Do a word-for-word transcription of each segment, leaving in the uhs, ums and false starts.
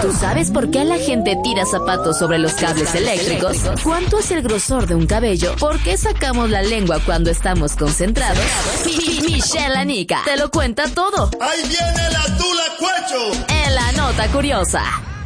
¿Tú sabes por qué la gente tira zapatos sobre los cables eléctricos? ¿Cuánto es el grosor de un cabello? ¿Por qué sacamos la lengua cuando estamos concentrados? Michelle Anica te lo cuenta todo. ¡Ahí viene la tula cuecho! En la nota curiosa.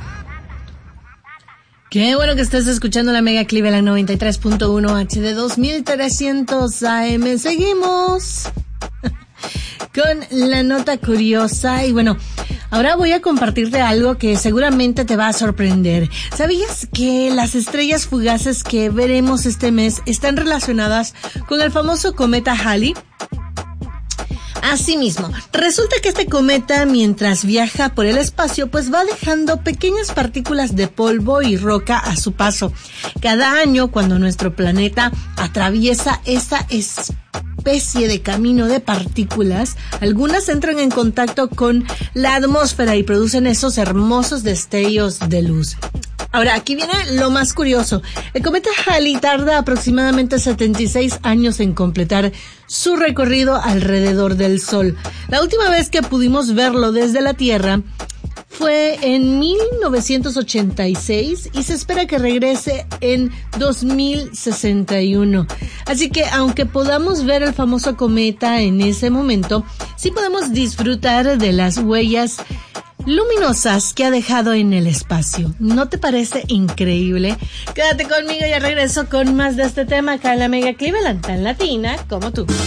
Qué bueno que estés escuchando la Mega Cleveland noventa y tres punto uno H D dos mil trescientos A M. Seguimos con la nota curiosa y bueno, ahora voy a compartirte algo que seguramente te va a sorprender. ¿Sabías que las estrellas fugaces que veremos este mes están relacionadas con el famoso cometa Halley? Asimismo, resulta que este cometa, mientras viaja por el espacio, pues va dejando pequeñas partículas de polvo y roca a su paso. Cada año, cuando nuestro planeta atraviesa esa especie de camino de partículas, algunas entran en contacto con la atmósfera y producen esos hermosos destellos de luz. Ahora, aquí viene lo más curioso. El cometa Halley tarda aproximadamente setenta y seis años en completar su recorrido alrededor del Sol. La última vez que pudimos verlo desde la Tierra fue en mil novecientos ochenta y seis y se espera que regrese en dos mil sesenta y uno. Así que aunque podamos ver el famoso cometa en ese momento, sí podemos disfrutar de las huellas luminosas que ha dejado en el espacio. ¿No te parece increíble? Quédate conmigo y regreso con más de este tema acá en la Mega Cleveland, tan latina como tú.